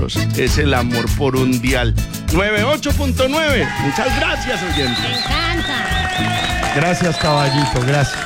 nosotros. Es el amor por un dial. 98.9. Muchas gracias, oyentes. Me encanta. Gracias, caballito, gracias.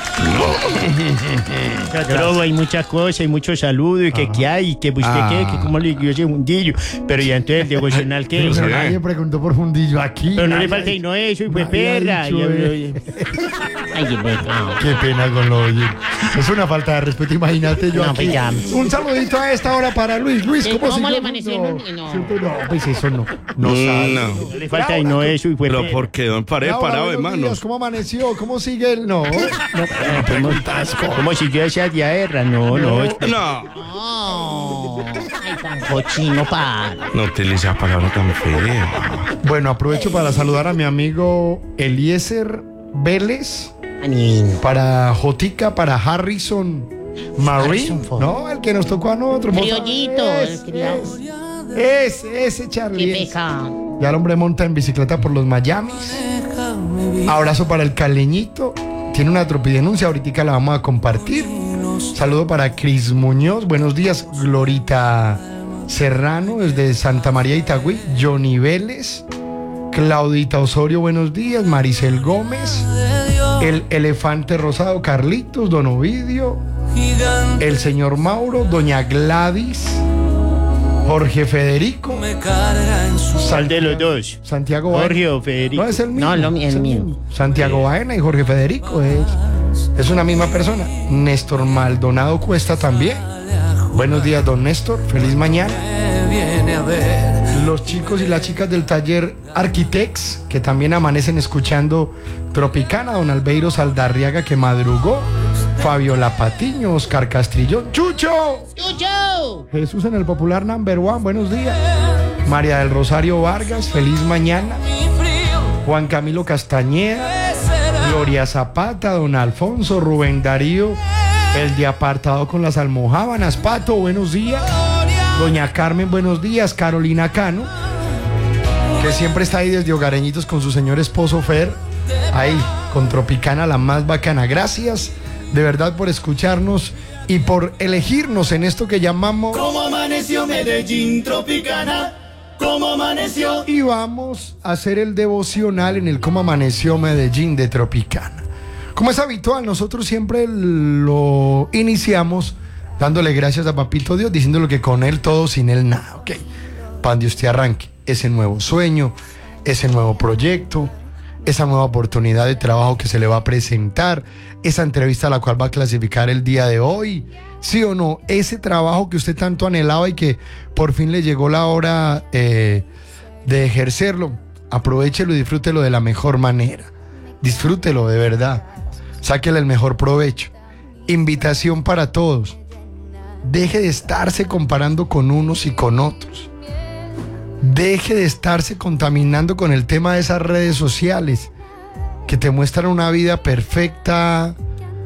Pero hay muchas cosas, hay mucho saludo y que qué hay, y que usted qué, que cómo le dio ese fundillo. Pero ya entonces el devocional qué. Pero nadie preguntó por fundillo aquí. Pero no le falta y no eso, y fue perra. Ay, qué pecado. Qué pena con lo oye. Es una falta de respeto, imagínate yo No, aquí. pues ya. Un saludito a esta hora para Luis. Luis, ¿cómo ¿Cómo siguió le el amaneció? mundo? No. No, pues eso no. No sabe. No. No le falta y no eso, y fue Pero perra. ¿por qué, don Pared, Laura, parado de buenos días, manos? ¿cómo amaneció? ¿Cómo sigue el no? ¿Cómo si yo decía diarrea? No. No, Oh, ay, tan cochino, pa. no utilice esa palabra tan fea. Bueno, aprovecho para saludar a mi amigo Eliezer Vélez, Anín. para Jotica, para Harrison Marín, Harrison Ford. ¿no? El que nos tocó a nosotros. Criollito, el criado. Ese Charlie. Qué pecado. Ya el hombre monta en bicicleta por los Miamis. Abrazo para el caleñito. Tiene una tropidenuncia, ahorita la vamos a compartir. Saludo para Cris Muñoz. Buenos días, Glorita Serrano, desde Santa María Itagüí. Johnny Vélez. Claudita Osorio, buenos días. Maricel Gómez. El Elefante Rosado, Carlitos, Don Ovidio. El señor Mauro, Doña Gladys. Jorge Federico. ¿Cuál de los dos? Santiago Baena. Jorge o Federico. No, es el mismo. No, es el mío. Santiago Baena y Jorge Federico es una misma persona. Néstor Maldonado Cuesta también. Buenos días, don Néstor. Feliz mañana. Los chicos y las chicas del taller Architects, que también amanecen escuchando Tropicana. Don Albeiro Saldarriaga, que madrugó. Fabiola Patiño, Oscar Castrillón. ¡Chucho! ¡Chucho! Jesús en el popular number one, buenos días. María del Rosario Vargas, feliz mañana. Juan Camilo Castañeda, Gloria Zapata, don Alfonso, Rubén Darío, el de apartado con las almojábanas. Pato, buenos días. Doña Carmen, buenos días. Carolina Cano, que siempre está ahí desde Hogareñitos con su señor esposo Fer, ahí con Tropicana, la más bacana. Gracias de verdad por escucharnos y por elegirnos en esto que llamamos ¿Cómo amaneció Medellín Tropicana? ¿Cómo amaneció? y vamos a hacer el devocional en el Cómo amaneció Medellín de Tropicana. Como es habitual, nosotros siempre lo iniciamos dándole gracias a Papito Dios, diciéndole que con él todo, sin él nada, ¿ok? Para donde usted arranque ese nuevo sueño, ese nuevo proyecto, esa nueva oportunidad de trabajo que se le va a presentar, esa entrevista a la cual va a clasificar el día de hoy, sí o no, ese trabajo que usted tanto anhelaba y que por fin le llegó la hora de ejercerlo. Aprovechelo y disfrútelo de la mejor manera. Disfrútelo de verdad. Sáquele el mejor provecho. Invitación para todos. Deje de estarse comparando con unos y con otros. Deje de estarse contaminando con el tema de esas redes sociales que te muestran una vida perfecta,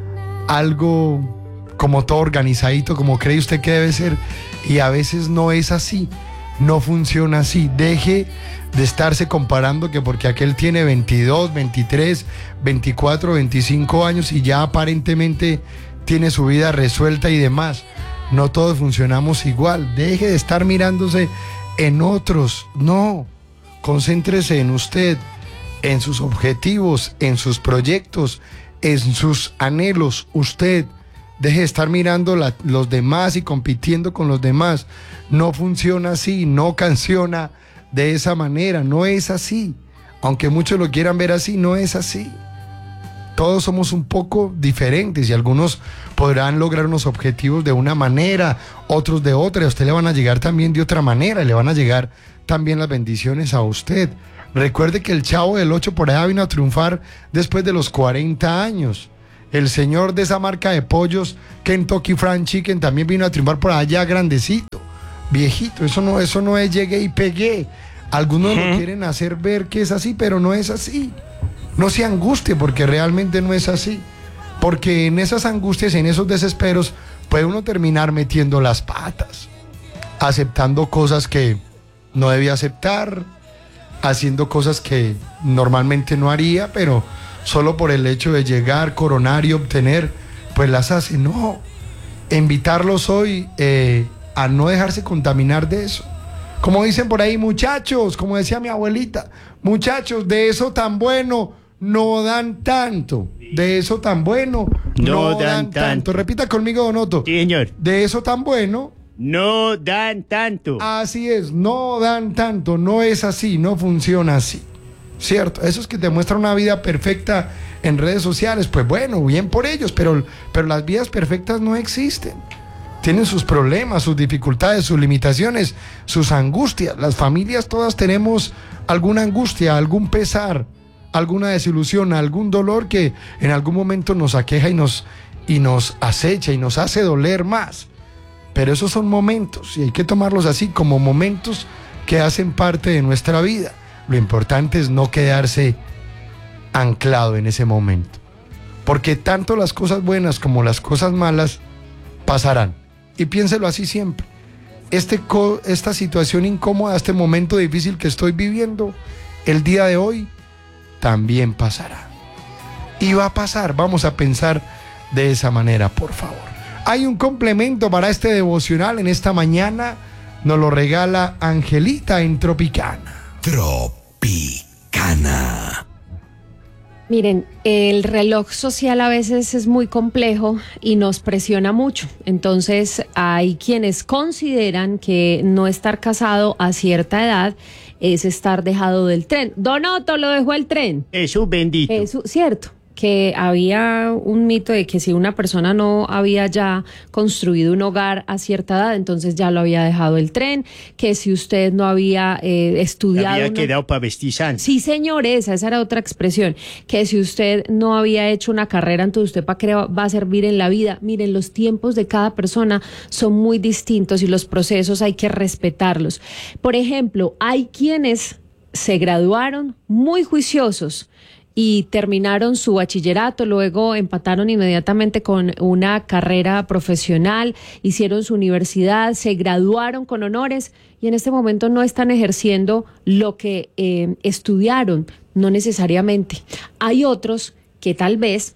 algo como todo organizadito, como cree usted que debe ser, y a veces no es así, no funciona así. Deje de estarse comparando que porque aquel tiene 22, 23, 24, 25 años y ya aparentemente tiene su vida resuelta y demás. No todos funcionamos igual. Deje de estar mirándose en otros, no, concéntrese en usted, en sus objetivos, en sus proyectos, en sus anhelos. Usted deje de estar mirando los demás y compitiendo con los demás. No funciona así, no canciona de esa manera, no es así. Aunque muchos lo quieran ver así, no es así. Todos somos un poco diferentes y algunos podrán lograr unos objetivos de una manera, otros de otra, y a usted le van a llegar también de otra manera, y le van a llegar también las bendiciones a usted. Recuerde que el Chavo del 8 por allá vino a triunfar después de los 40 años. El señor de esa marca de pollos, Kentucky Fried Chicken, también vino a triunfar por allá grandecito, viejito. Eso no es llegué y pegué. Algunos lo quieren hacer ver que es así, pero no es así. No se angustie porque realmente no es así. Porque en esas angustias, en esos desesperos, puede uno terminar metiendo las patas, aceptando cosas que no debía aceptar, haciendo cosas que normalmente no haría, pero solo por el hecho de llegar, coronar y obtener, pues las hace. No, invitarlos hoy a no dejarse contaminar de eso. Como dicen por ahí, muchachos, como decía mi abuelita, muchachos, de eso tan bueno no dan tanto. De eso tan bueno no dan tanto. Repita conmigo, Don Otto. Sí, señor. De eso tan bueno No dan tanto. así es, no dan tanto, no es así, no funciona así. ¿Cierto? Esos que te muestran una vida perfecta en redes sociales, pues bueno, bien por ellos, pero las vidas perfectas no existen. Tienen sus problemas, sus dificultades, sus limitaciones, sus angustias. Las familias todas tenemos alguna angustia, algún pesar, alguna desilusión, algún dolor que en algún momento nos aqueja y nos acecha y nos hace doler más. Pero esos son momentos y hay que tomarlos así como momentos que hacen parte de nuestra vida. Lo importante es no quedarse anclado en ese momento, porque tanto las cosas buenas como las cosas malas pasarán. Y piénselo así siempre. Esta situación incómoda, este momento difícil que estoy viviendo el día de hoy, también pasará. Y va a pasar, vamos a pensar de esa manera, por favor. Hay un complemento para este devocional en esta mañana, nos lo regala Angelita en Tropicana. Tropicana. Miren, el reloj social a veces es muy complejo y nos presiona mucho. Entonces, hay quienes consideran que no estar casado a cierta edad es estar dejado del tren. Don Otto lo dejó el tren. Jesús bendito. Cierto, que había un mito de que si una persona no había ya construido un hogar a cierta edad, entonces ya lo había dejado el tren, que si usted no había estudiado... Había quedado para vestir santo. Sí, señores, esa era otra expresión, que si usted no había hecho una carrera, entonces usted para qué va a servir en la vida. Miren, los tiempos de cada persona son muy distintos y los procesos hay que respetarlos. Por ejemplo, hay quienes se graduaron muy juiciosos y terminaron su bachillerato, luego empataron inmediatamente con una carrera profesional, hicieron su universidad, se graduaron con honores y en este momento no están ejerciendo lo que estudiaron, no necesariamente. Hay otros que tal vez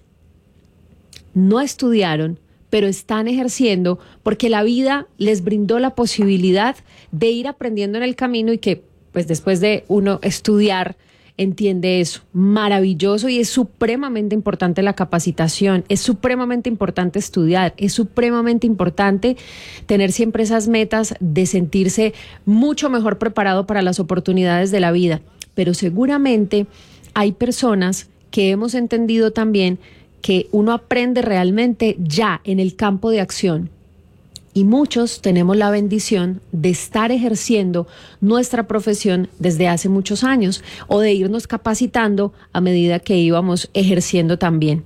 no estudiaron, pero están ejerciendo porque la vida les brindó la posibilidad de ir aprendiendo en el camino y que pues después de uno estudiar entiende eso, maravilloso, y es supremamente importante la capacitación, es supremamente importante estudiar, es supremamente importante tener siempre esas metas de sentirse mucho mejor preparado para las oportunidades de la vida, pero seguramente hay personas que hemos entendido también que uno aprende realmente ya en el campo de acción. Y muchos tenemos la bendición de estar ejerciendo nuestra profesión desde hace muchos años o de irnos capacitando a medida que íbamos ejerciendo también.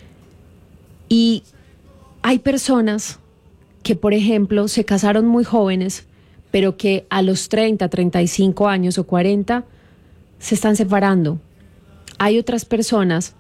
Y hay personas que, por ejemplo, se casaron muy jóvenes, pero que a los 30, 35 años o 40 se están separando. Hay otras personas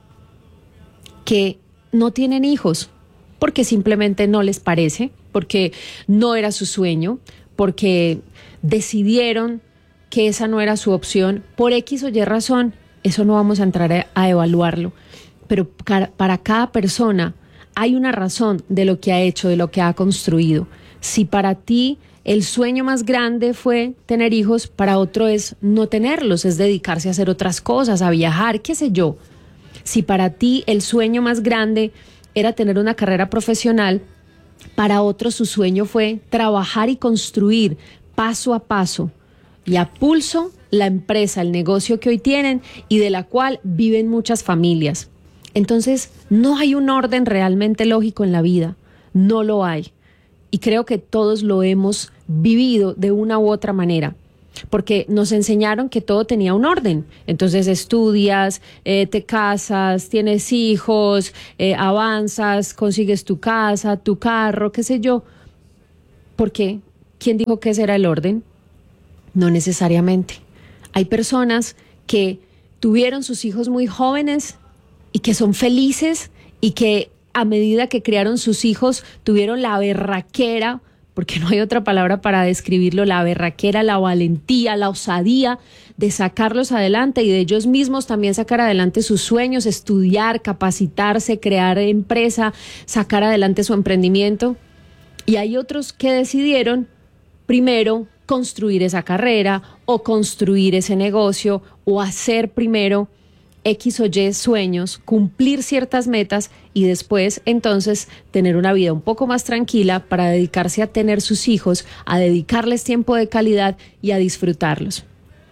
que no tienen hijos porque simplemente no les parece, porque no era su sueño, porque decidieron que esa no era su opción, por X o Y razón. Eso no vamos a entrar a evaluarlo, pero para cada persona hay una razón de lo que ha hecho, de lo que ha construido. Si para ti el sueño más grande fue tener hijos, para otro es no tenerlos, es dedicarse a hacer otras cosas, a viajar, qué sé yo. Si para ti el sueño más grande era tener una carrera profesional, para otros su sueño fue trabajar y construir paso a paso y a pulso la empresa, el negocio que hoy tienen y de la cual viven muchas familias. Entonces, no hay un orden realmente lógico en la vida, no lo hay. Y creo que todos lo hemos vivido de una u otra manera, porque nos enseñaron que todo tenía un orden. Entonces estudias, te casas, tienes hijos, avanzas, consigues tu casa, tu carro, qué sé yo. ¿Por qué? ¿Quién dijo que ese era el orden? No necesariamente. Hay personas que tuvieron sus hijos muy jóvenes y que son felices y que a medida que criaron sus hijos tuvieron la berraquera, porque no hay otra palabra para describirlo, la berraquera, la valentía, la osadía de sacarlos adelante y de ellos mismos también sacar adelante sus sueños, estudiar, capacitarse, crear empresa, sacar adelante su emprendimiento. Y hay otros que decidieron primero construir esa carrera o construir ese negocio o hacer primero X o Y sueños, cumplir ciertas metas y después entonces tener una vida un poco más tranquila para dedicarse a tener sus hijos, a dedicarles tiempo de calidad y a disfrutarlos.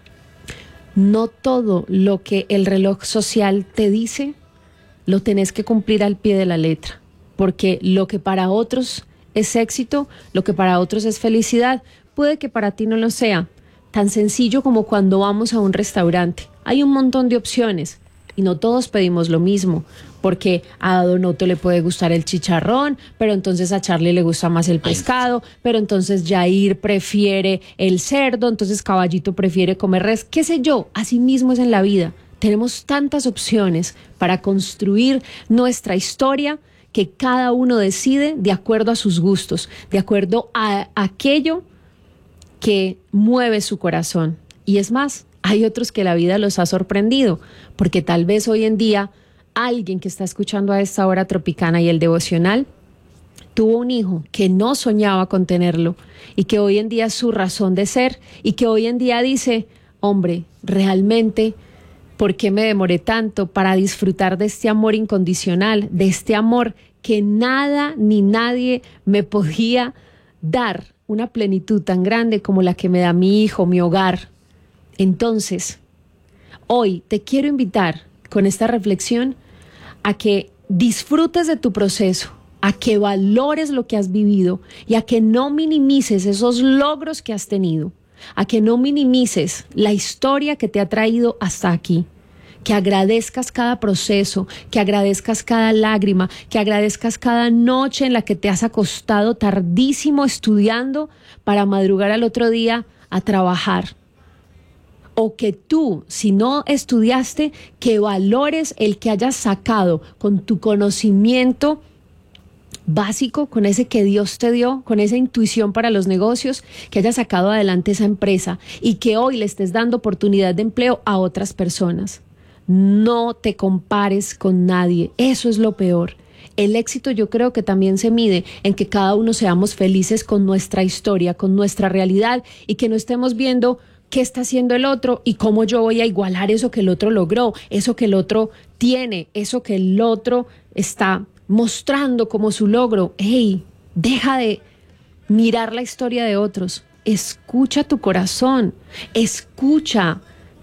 No todo lo que el reloj social te dice lo tenés que cumplir al pie de la letra, porque lo que para otros es éxito, lo que para otros es felicidad, puede que para ti no lo sea. Tan sencillo como cuando vamos a un restaurante. Hay un montón de opciones y no todos pedimos lo mismo, porque a Donoto le puede gustar el chicharrón, pero entonces a Charlie le gusta más el pescado, pero entonces Jair prefiere el cerdo, entonces Caballito prefiere comer res, qué sé yo. Así mismo es en la vida. Tenemos tantas opciones para construir nuestra historia que cada uno decide de acuerdo a sus gustos, de acuerdo a aquello que mueve su corazón. Y es más, hay otros que la vida los ha sorprendido, porque tal vez hoy en día alguien que está escuchando a esta hora Tropicana y el devocional tuvo un hijo que no soñaba con tenerlo y que hoy en día es su razón de ser y que hoy en día dice, hombre, realmente, ¿por qué me demoré tanto para disfrutar de este amor incondicional, de este amor que nada ni nadie me podía dar? Una plenitud tan grande como la que me da mi hijo, mi hogar. Entonces, hoy te quiero invitar con esta reflexión a que disfrutes de tu proceso, a que valores lo que has vivido y a que no minimices esos logros que has tenido, a que no minimices la historia que te ha traído hasta aquí. Que agradezcas cada proceso, que agradezcas cada lágrima, que agradezcas cada noche en la que te has acostado tardísimo estudiando para madrugar al otro día a trabajar. O que tú, si no estudiaste, que valores el que hayas sacado con tu conocimiento básico, con ese que Dios te dio, con esa intuición para los negocios, que hayas sacado adelante esa empresa y que hoy le estés dando oportunidad de empleo a otras personas. No te compares con nadie, eso es lo peor. El éxito yo creo que también se mide en que cada uno seamos felices con nuestra historia, con nuestra realidad y que no estemos viendo qué está haciendo el otro y cómo yo voy a igualar eso que el otro logró, eso que el otro tiene, eso que el otro está mostrando como su logro. ¡Hey! Deja de mirar la historia de otros. Escucha tu corazón, escucha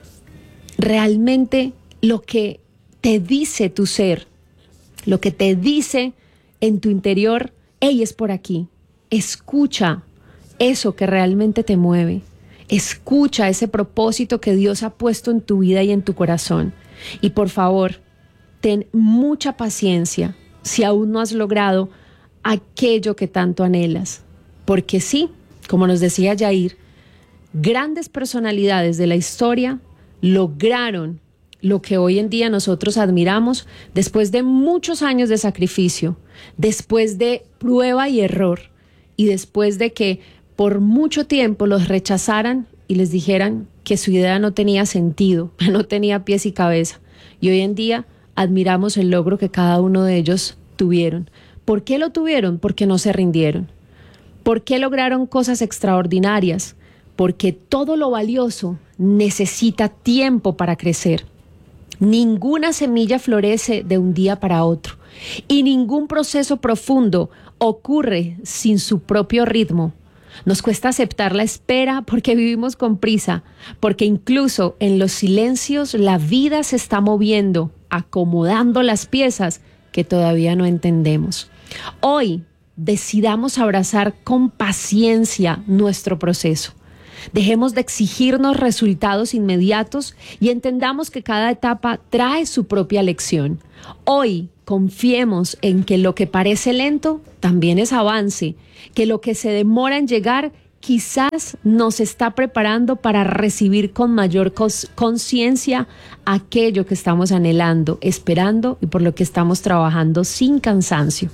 realmente lo que te dice tu ser, lo que te dice en tu interior. ¡Hey! Es por aquí. Escucha eso que realmente te mueve. Escucha ese propósito que Dios ha puesto en tu vida y en tu corazón. Y por favor, ten mucha paciencia si aún no has logrado aquello que tanto anhelas. Porque sí, como nos decía Jair, grandes personalidades de la historia lograron lo que hoy en día nosotros admiramos después de muchos años de sacrificio, después de prueba y error y después de que por mucho tiempo los rechazaran y les dijeran que su idea no tenía sentido, no tenía pies y cabeza. Y hoy en día admiramos el logro que cada uno de ellos tuvieron. ¿Por qué lo tuvieron? Porque no se rindieron. ¿Por qué lograron cosas extraordinarias? Porque todo lo valioso necesita tiempo para crecer. Ninguna semilla florece de un día para otro y ningún proceso profundo ocurre sin su propio ritmo. Nos cuesta aceptar la espera porque vivimos con prisa, porque incluso en los silencios la vida se está moviendo, acomodando las piezas que todavía no entendemos. Hoy decidamos abrazar con paciencia nuestro proceso. Dejemos de exigirnos resultados inmediatos y entendamos que cada etapa trae su propia lección. Hoy confiemos en que lo que parece lento también es avance, que lo que se demora en llegar quizás nos está preparando para recibir con mayor conciencia aquello que estamos anhelando, esperando y por lo que estamos trabajando sin cansancio.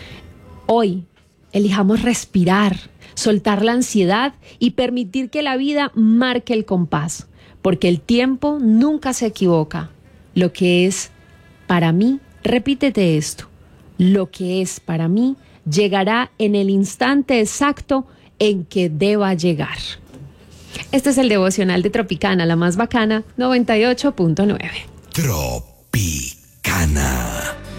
Hoy elijamos respirar, soltar la ansiedad y permitir que la vida marque el compás, porque el tiempo nunca se equivoca. Lo que es para mí, repítete esto, lo que es para mí llegará en el instante exacto en que deba llegar. Este es el devocional de Tropicana, la más bacana, 98.9. Tropicana.